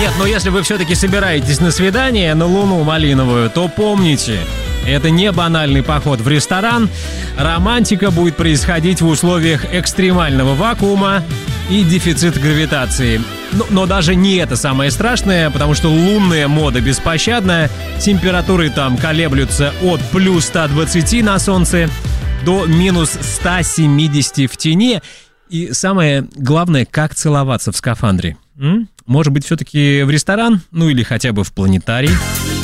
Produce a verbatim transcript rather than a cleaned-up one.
Нет, но если вы все-таки собираетесь на свидание на Луну малиновую, то помните, это не банальный поход в ресторан. Романтика будет происходить в условиях экстремального вакуума и дефицита гравитации. Но, но даже не это самое страшное, потому что лунная мода беспощадная. Температуры там колеблются от плюс ста двадцати на солнце до минус ста семидесяти в тени. И самое главное, как целоваться в скафандре. М? Может быть, все-таки в ресторан? Ну или хотя бы в планетарий?